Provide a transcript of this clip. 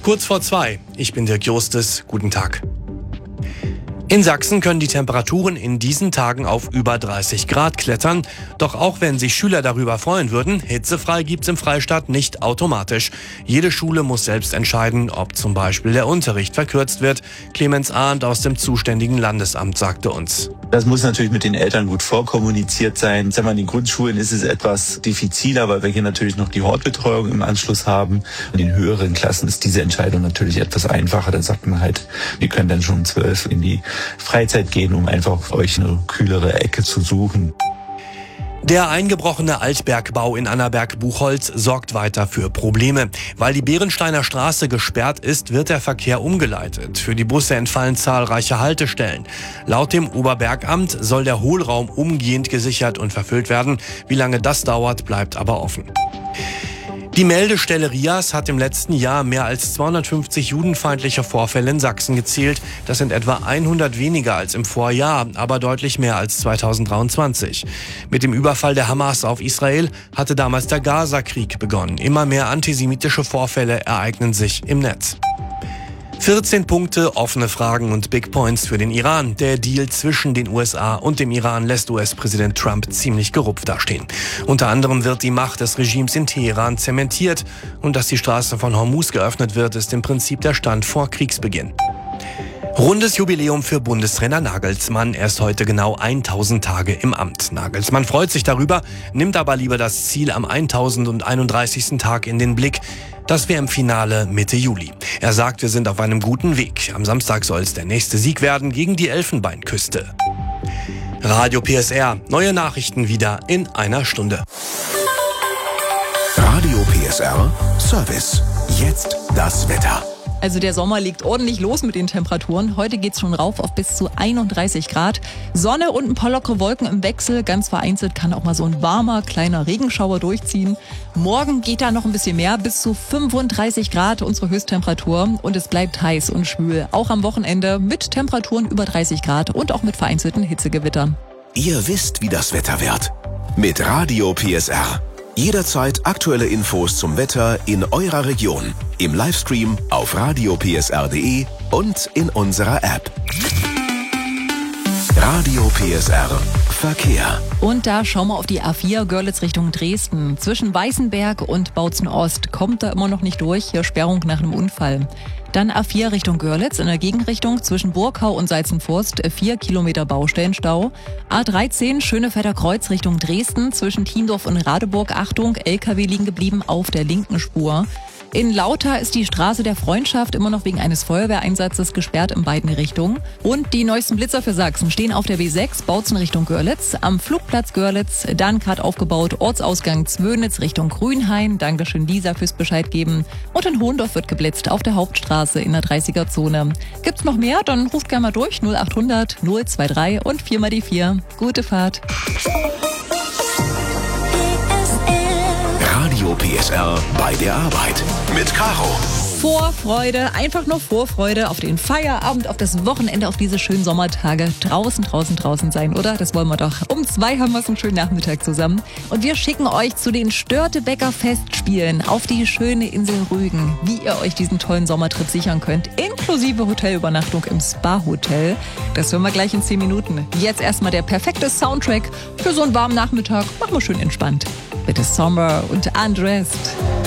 Kurz vor 2. Ich bin Dirk Justes. Guten Tag. In Sachsen können die Temperaturen in diesen Tagen auf über 30 Grad klettern. Doch auch wenn sich Schüler darüber freuen würden, hitzefrei gibt's im Freistaat nicht automatisch. Jede Schule muss selbst entscheiden, ob zum Beispiel der Unterricht verkürzt wird. Clemens Arndt aus dem zuständigen Landesamt sagte uns: Das muss natürlich mit den Eltern gut vorkommuniziert sein. In den Grundschulen ist es etwas diffiziler, weil wir hier natürlich noch die Hortbetreuung im Anschluss haben. In den höheren Klassen ist diese Entscheidung natürlich etwas einfacher. Da sagt man halt, wir können dann schon um 12 in die Freizeit gehen, um einfach euch eine kühlere Ecke zu suchen. Der eingebrochene Altbergbau in Annaberg-Buchholz sorgt weiter für Probleme. Weil die Bärensteiner Straße gesperrt ist, wird der Verkehr umgeleitet. Für die Busse entfallen zahlreiche Haltestellen. Laut dem Oberbergamt soll der Hohlraum umgehend gesichert und verfüllt werden. Wie lange das dauert, bleibt aber offen. Die Meldestelle RIAS hat im letzten Jahr mehr als 250 judenfeindliche Vorfälle in Sachsen gezählt. Das sind etwa 100 weniger als im Vorjahr, aber deutlich mehr als 2023. Mit dem Überfall der Hamas auf Israel hatte damals der Gaza-Krieg begonnen. Immer mehr antisemitische Vorfälle ereignen sich im Netz. 14 Punkte, offene Fragen und Big Points für den Iran. Der Deal zwischen den USA und dem Iran lässt US-Präsident Trump ziemlich gerupft dastehen. Unter anderem wird die Macht des Regimes in Teheran zementiert. Und dass die Straße von Hormuz geöffnet wird, ist im Prinzip der Stand vor Kriegsbeginn. Rundes Jubiläum für Bundestrainer Nagelsmann. Er ist heute genau 1000 Tage im Amt. Nagelsmann freut sich darüber, nimmt aber lieber das Ziel am 1031. Tag in den Blick. Das wäre im Finale Mitte Juli. Er sagt, wir sind auf einem guten Weg. Am Samstag soll es der nächste Sieg werden gegen die Elfenbeinküste. Radio PSR. Neue Nachrichten wieder in einer Stunde. Radio PSR Service. Jetzt das Wetter. Also der Sommer legt ordentlich los mit den Temperaturen. Heute geht's schon rauf auf bis zu 31 Grad. Sonne und ein paar lockere Wolken im Wechsel. Ganz vereinzelt kann auch mal so ein warmer, kleiner Regenschauer durchziehen. Morgen geht da noch ein bisschen mehr, bis zu 35 Grad unsere Höchsttemperatur. Und es bleibt heiß und schwül. Auch am Wochenende mit Temperaturen über 30 Grad und auch mit vereinzelten Hitzegewittern. Ihr wisst, wie das Wetter wird. Mit Radio PSR. Jederzeit aktuelle Infos zum Wetter in eurer Region. Im Livestream auf radiopsr.de und in unserer App. Radio PSR Verkehr. Und da schauen wir auf die A4 Görlitz Richtung Dresden. Zwischen Weißenberg und Bautzen-Ost kommt da immer noch nicht durch. Hier Sperrung nach einem Unfall. Dann A4 Richtung Görlitz in der Gegenrichtung zwischen Burkau und Salzenforst 4 Kilometer Baustellenstau. A13 Schönefelder Kreuz Richtung Dresden zwischen Thiendorf und Radeburg. Achtung, LKW liegen geblieben auf der linken Spur. In Lauter ist die Straße der Freundschaft immer noch wegen eines Feuerwehreinsatzes gesperrt in beiden Richtungen. Und die neuesten Blitzer für Sachsen stehen auf der B6 Bautzen Richtung Görlitz, am Flugplatz Görlitz, dann gerade aufgebaut Ortsausgang Zwönitz Richtung Grünhain. Dankeschön Lisa fürs Bescheid geben. Und in Hohendorf wird geblitzt auf der Hauptstraße in der 30er-Zone. Gibt's noch mehr? Dann ruft gerne mal durch 0800 023 und 4 mal die 4. Gute Fahrt. Radio PSR bei der Arbeit mit Caro. Vorfreude, einfach nur Vorfreude auf den Feierabend, auf das Wochenende, auf diese schönen Sommertage. Draußen sein, oder? Das wollen wir doch. Um 2 haben wir so einen schönen Nachmittag zusammen. Und wir schicken euch zu den Störtebeker Festspielen auf die schöne Insel Rügen, wie ihr euch diesen tollen Sommertrip sichern könnt, inklusive Hotelübernachtung im Spa-Hotel. Das hören wir gleich in 10 Minuten. Jetzt erstmal der perfekte Soundtrack für so einen warmen Nachmittag. Machen wir schön entspannt. Bitte Sommer und Undressed.